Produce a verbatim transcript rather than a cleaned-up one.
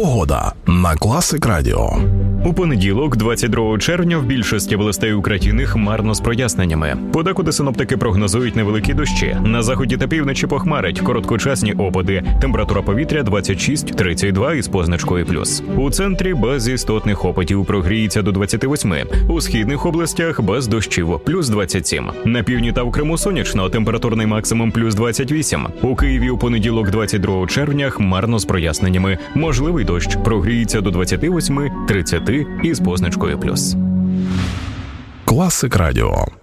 Погода на Класик Радіо. У понеділок, двадцять другого червня, в більшості областей України хмарно з проясненнями. Подекуди синоптики прогнозують невеликі дощі. На заході та півночі похмарить, короткочасні опади. Температура повітря двадцять шість - тридцять два із позначкою плюс. У центрі без істотних опадів, прогріється до двадцяти восьми. У східних областях без дощів – плюс двадцять сім. На півдні та в Криму сонячно, температурний максимум плюс двадцять вісім. У Києві у понеділок, двадцять другого червня, хмарно з проясненнями. Можливий дощ, прогріється до двадцяти восьми - тридцяти із позначкою плюс. Класик Радіо.